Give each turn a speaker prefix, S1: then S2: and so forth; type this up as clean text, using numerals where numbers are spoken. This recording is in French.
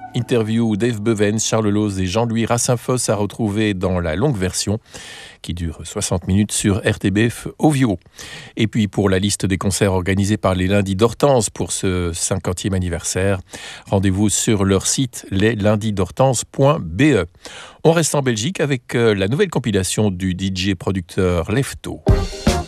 S1: Interview Dave Bevens, Charles Loz et Jean-Louis Rassinfoss à retrouver dans la longue version qui dure 60 minutes sur RTBF Ovio. Et puis pour la liste des concerts organisés par les Lundis d'Hortense pour ce 50e anniversaire, rendez-vous sur leur site leslundisdhortense.be. On reste en Belgique avec la nouvelle compilation du DJ producteur Lefto.